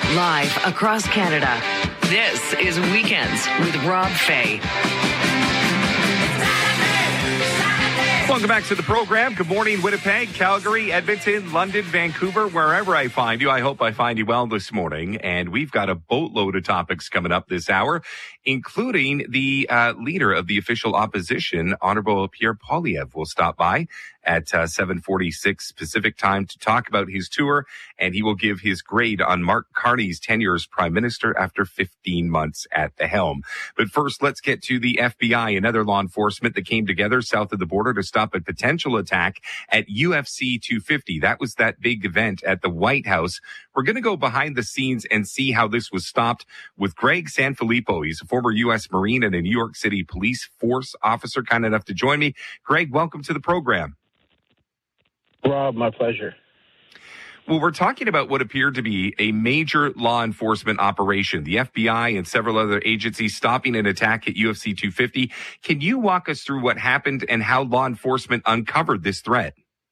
Live across Canada, this is Weekends with Rob Fay. Welcome back to the program. Good morning, Winnipeg, Calgary, Edmonton, London, Vancouver, wherever I find you. I hope I find you well this morning. And we've got a boatload of topics coming up this hour, including the leader of the official opposition, Honorable Pierre Poilievre, will stop by at 7:46 Pacific time to talk about his tour, and he will give his grade on Mark Carney's tenure as Prime Minister after 15 months at the helm. But first, let's get to the FBI and other law enforcement that came together south of the border to stop a potential attack at UFC 250. That was that big event at the White House. We're going to go behind the scenes and see how this was stopped with Greg Sanfilippo. He's a former U.S. Marine and a New York City police force officer, kind enough to join me. Greg, welcome to the program. Rob, my pleasure. Well, we're talking about what appeared to be a major law enforcement operation, the FBI and several other agencies stopping an attack at UFC 250. Can you walk us through what happened and how law enforcement uncovered this threat?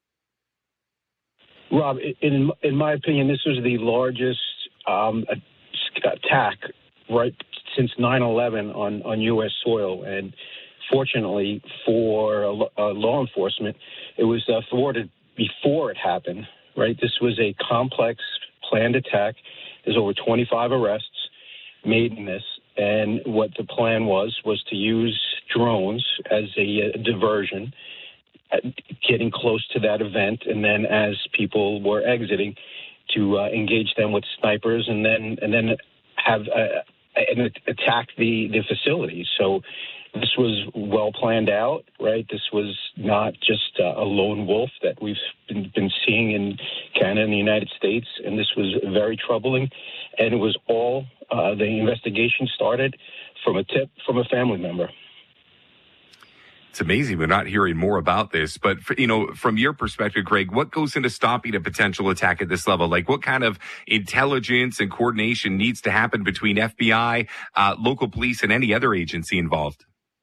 Rob, in my opinion, this was the largest attack right since 9/11 on U.S. soil. And fortunately for law enforcement, it was thwarted before it happened, right? This was a complex planned attack. There's over 25 arrests made in this. And what the plan was to use drones as a diversion, getting close to that event. And then as people were exiting, to engage them with snipers and then have attack the facility. So this was well planned out, right? This was not just a lone wolf that we've been seeing in Canada and the United States, and this was very troubling. And it was all the investigation started from a tip from a family member. It's amazing we're not hearing more about this, but from your perspective, Greg, what goes into stopping a potential attack at this level? Like, what kind of intelligence and coordination needs to happen between FBI, local police, and any other agency involved?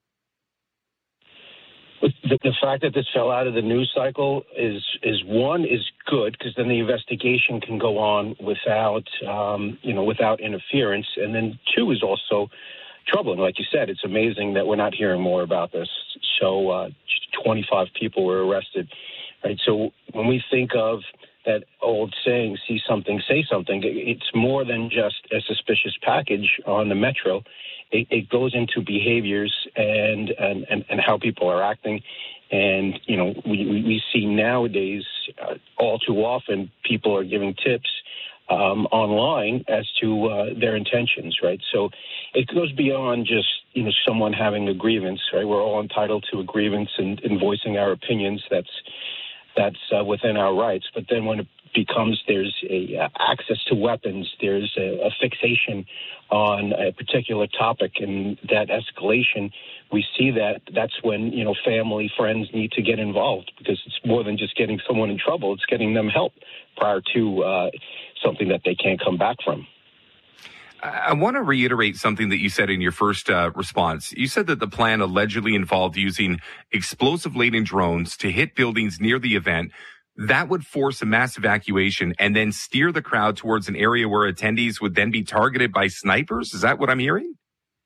The fact that this fell out of the news cycle is good, because then the investigation can go on without interference. And then two is also troubling. Like you said, it's amazing that we're not hearing more about this. So 25 people were arrested, right? So when we think of that old saying, see something, say something, it's more than just a suspicious package on the metro. It goes into behaviors and how people are acting. And, we see nowadays all too often people are giving tips online as to their intentions, right? So it goes beyond just, someone having a grievance, right? We're all entitled to a grievance and voicing our opinions. That's within our rights. But then when it becomes there's a access to weapons, there's a fixation on a particular topic, and that escalation, we see that's when, family, friends need to get involved, because it's more than just getting someone in trouble. It's getting them help prior to something that they can't come back from. I want to reiterate something that you said in your first response. You said that the plan allegedly involved using explosive-laden drones to hit buildings near the event. That would force a mass evacuation and then steer the crowd towards an area where attendees would then be targeted by snipers. Is that what I'm hearing?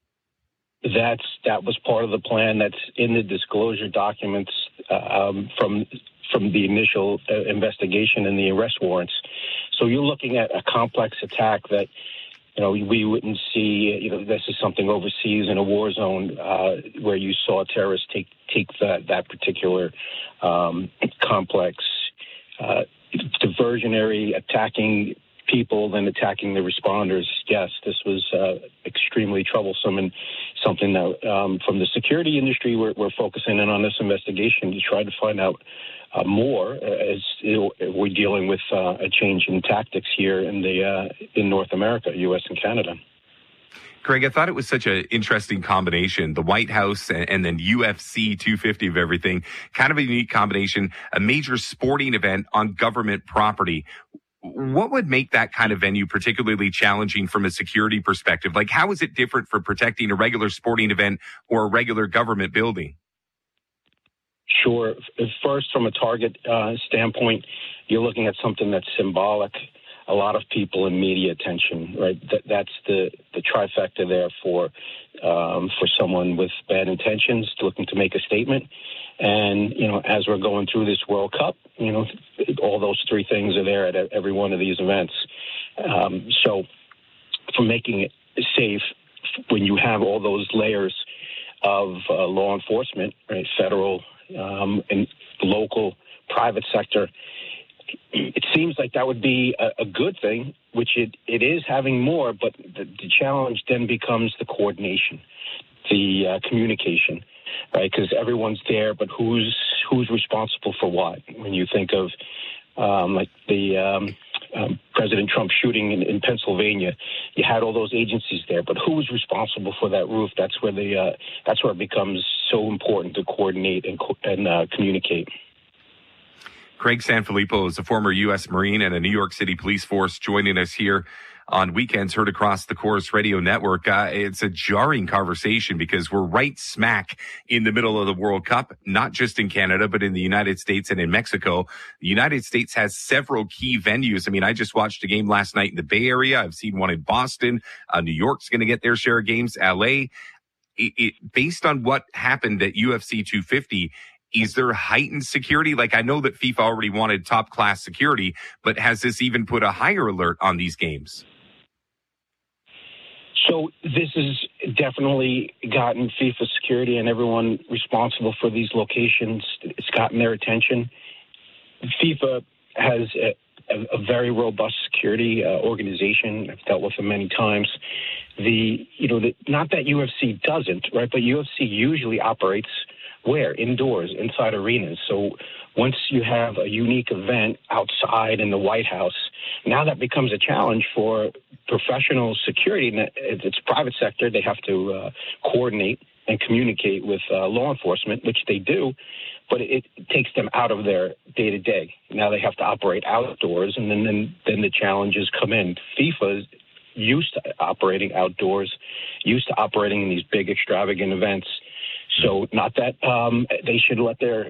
That was part of the plan. That's in the disclosure documents from the initial investigation and the arrest warrants. So you're looking at a complex attack that, we wouldn't see. This is something overseas in a war zone where you saw terrorists take that particular complex diversionary, attacking people, then attacking the responders. Yes, this was extremely troublesome, and something that from the security industry we're focusing in on this investigation to try to find out more as we're dealing with a change in tactics here in North America, U.S. and Canada. Greg, I thought it was such an interesting combination. The White House and then UFC 250 of everything. Kind of a unique combination. A major sporting event on government property. What would make that kind of venue particularly challenging from a security perspective? Like, how is it different for protecting a regular sporting event or a regular government building? Sure. First, from a target standpoint, you're looking at something that's symbolic. a lot of people and media attention, right? That's the trifecta there for someone with bad intentions looking to make a statement. And, as we're going through this World Cup, all those three things are there at every one of these events. So for making it safe, when you have all those layers of law enforcement, right, federal and local, private sector, it seems like that would be a good thing, which it is having more, but the challenge then becomes the coordination, the communication, right? Because everyone's there, but who's responsible for what? When you think of like the President Trump shooting in Pennsylvania, you had all those agencies there, but who was responsible for that roof? That's where it becomes so important to coordinate and communicate. Craig Sanfilippo is a former U.S. Marine and a New York City police force joining us here on Weekends, heard across the Corus Radio Network. It's a jarring conversation because we're right smack in the middle of the World Cup, not just in Canada, but in the United States and in Mexico. The United States has several key venues. I mean, I just watched a game last night in the Bay Area. I've seen one in Boston. New York's going to get their share of games. LA. Based on what happened at UFC 250, is there heightened security? Like, I know that FIFA already wanted top class security, but has this even put a higher alert on these games? So this has definitely gotten FIFA security and everyone responsible for these locations. It's gotten their attention. FIFA has a very robust security organization. I've dealt with them many times. Not that UFC doesn't, right? But UFC usually operates where? Indoors, inside arenas. So once you have a unique event outside in the White House, now that becomes a challenge for professional security. It's private sector. They have to coordinate and communicate with law enforcement, which they do, but it takes them out of their day-to-day. Now they have to operate outdoors, and then the challenges come in. FIFA is used to operating outdoors, used to operating in these big, extravagant events. So not that they should let their